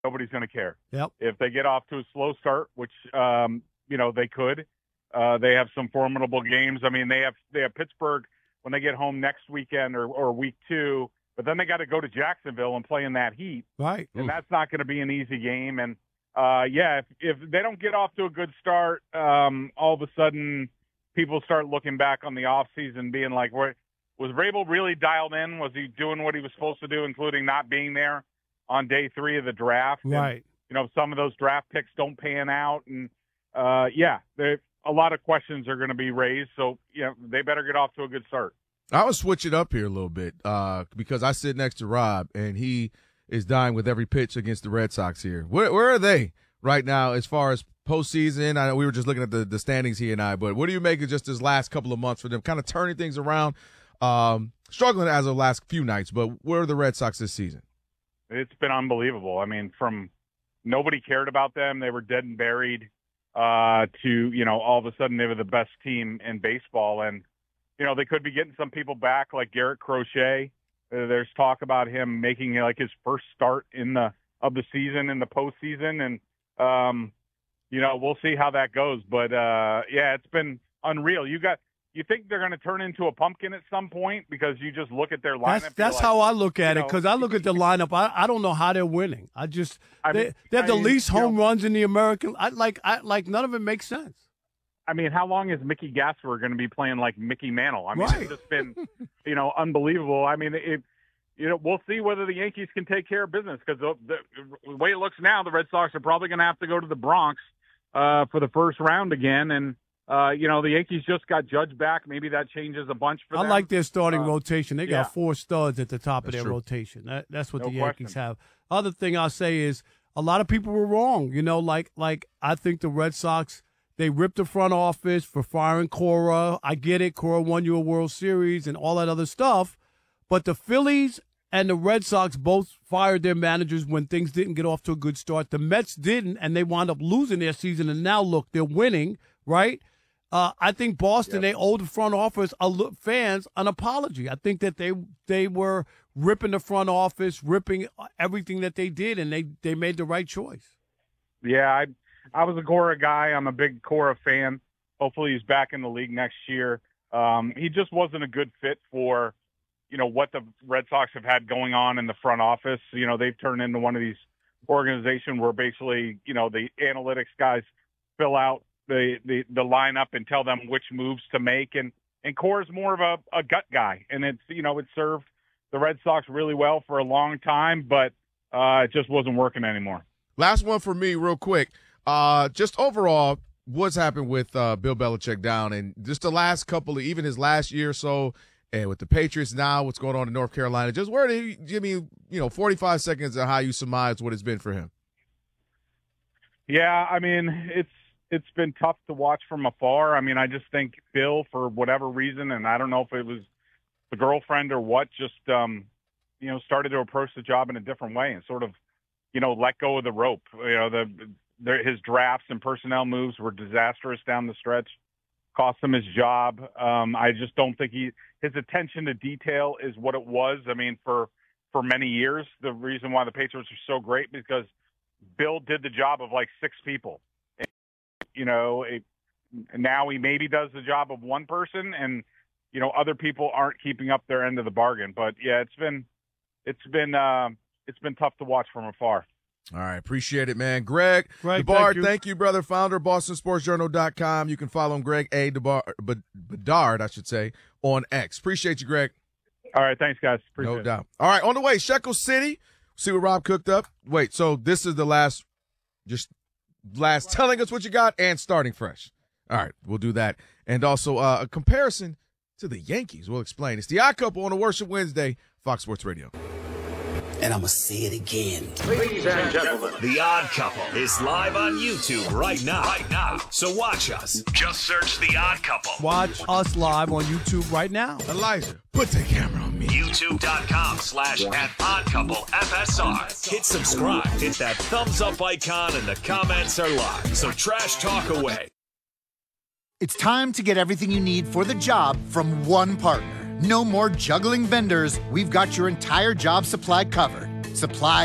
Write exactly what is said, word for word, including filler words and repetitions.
nobody's going to care. Yep. If they get off to a slow start, which um, you know they could, uh, they have some formidable games. I mean, they have they have Pittsburgh when they get home next weekend or, or week two, but then they got to go to Jacksonville and play in that heat. Right. And Ooh. that's not going to be an easy game. And uh, yeah, if, if they don't get off to a good start, um, all of a sudden people start looking back on the offseason being like, was Vrabel really dialed in? Was he doing what he was supposed to do, including not being there on day three of the draft? Right. And, you know, some of those draft picks don't pan out. And, uh, yeah, a lot of questions are going to be raised. So, you know, they better get off to a good start. I would switch it up here a little bit uh, because I sit next to Rob, and he is dying with every pitch against the Red Sox here. Where, where are they right now as far as postseason? I know we were just looking at the, the standings, he and I, but what do you make of just this last couple of months for them, kind of turning things around, um, struggling as of the last few nights, but where are the Red Sox this season? It's been unbelievable. I mean, from nobody cared about them, they were dead and buried, uh, to, you know, all of a sudden they were the best team in baseball. And, you know, they could be getting some people back like Garrett Crochet. Uh, there's talk about him making like his first start in the of the season in the postseason, and um, you know, we'll see how that goes. But uh, yeah, it's been unreal. You got you think they're going to turn into a pumpkin at some point because you just look at their lineup. That's, that's like, how I look at it, know, because I look at the lineup. I, I don't know how they're winning. I just I they, mean, they have the I mean, least home know, runs in the American. I like I like none of it makes sense. I mean, how long is Mickey Gasper going to be playing like Mickey Mantle? I mean, right. It's just been, you know, unbelievable. I mean, it, you know, we'll see whether the Yankees can take care of business, because the, the, the way it looks now, the Red Sox are probably going to have to go to the Bronx uh, for the first round again. And, uh, you know, the Yankees just got Judge back. Maybe that changes a bunch for I them. like their starting uh, rotation. They got yeah. four studs at the top That's of their true. rotation. That, that's what No the Yankees question. have. Other thing I'll say is a lot of people were wrong. You know, like like I think the Red Sox, they ripped the front office for firing Cora. I get it. Cora won you a World Series and all that other stuff. But the Phillies and the Red Sox both fired their managers when things didn't get off to a good start. The Mets didn't, and they wound up losing their season. And now, look, they're winning, right? Uh, I think Boston, Yep. they owe the front office, a look, fans, an apology. I think that they they were ripping the front office, ripping everything that they did, and they, they made the right choice. Yeah, I I was a Cora guy. I'm a big Cora fan. Hopefully he's back in the league next year. Um, he just wasn't a good fit for, you know, what the Red Sox have had going on in the front office. You know, they've turned into one of these organizations where basically, you know, the analytics guys fill out the, the, the lineup and tell them which moves to make. And, and Cora's more of a, a gut guy. And it's, you know, it served the Red Sox really well for a long time, but uh, it just wasn't working anymore. Last one for me real quick. Uh, just overall, what's happened with uh, Bill Belichick down, and just the last couple of, even his last year or so, and with the Patriots now, what's going on in North Carolina? Just where do you give me, you know, forty-five seconds of how you surmise what it's been for him? Yeah, I mean, it's it's been tough to watch from afar. I mean, I just think Bill, for whatever reason, and I don't know if it was the girlfriend or what, just um, you know, started to approach the job in a different way and sort of, you know, let go of the rope. You know, the, the his drafts and personnel moves were disastrous down the stretch, cost him his job. Um, I just don't think he his attention to detail is what it was. I mean, for for many years, the reason why the Patriots are so great because Bill did the job of like six people. And, you know, it, now he maybe does the job of one person, and you know, other people aren't keeping up their end of the bargain. But yeah, it's been it's been. Uh, It's been tough to watch from afar. All right. Appreciate it, man. Greg, Greg Bedard, thank you. thank you, brother. Founder of Boston Sports Journal dot com. You can follow him, Greg A. Bedard, I should say, on X. Appreciate you, Greg. All right. Thanks, guys. Appreciate no it. doubt. All right. On the way, Shekel City. See what Rob cooked up. Wait, so this is the last, just last telling us what you got and starting fresh. All right. We'll do that. And also uh, a comparison to the Yankees. We'll explain. It's the Odd Couple on a Worship Wednesday, Fox Sports Radio. And I'm going to say it again. Ladies and gentlemen, The Odd Couple is live on YouTube right now. Right now. So watch us. Just search The Odd Couple. Watch us live on YouTube right now. Elijah, put the camera on me. YouTube.com slash at Odd Couple F S R. Hit subscribe. Hit that thumbs up icon and the comments are live. So trash talk away. It's time to get everything you need for the job from one partner. No more juggling vendors. We've got your entire job supply covered. Supply